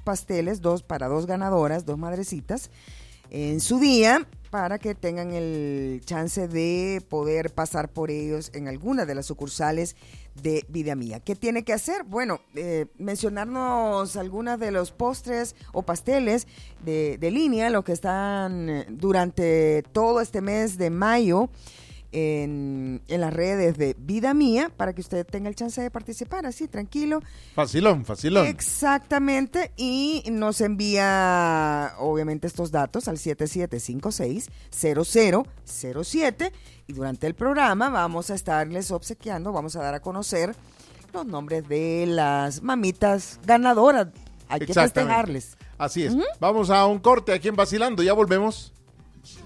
pasteles, para dos ganadoras, dos madrecitas, en su día, para que tengan el chance de poder pasar por ellos en alguna de las sucursales de Vida Mía. ¿Qué tiene que hacer? Bueno, mencionarnos algunas de los postres o pasteles de línea, los que están durante todo este mes de mayo en las redes de Vida Mía, para que usted tenga el chance de participar así, tranquilo. Facilón. Exactamente, y nos envía obviamente estos datos al 7756-0007, y durante el programa vamos a estarles obsequiando, vamos a dar a conocer los nombres de las mamitas ganadoras. Hay que festejarles. Así es. Vamos a un corte aquí en Vacilando, ya volvemos.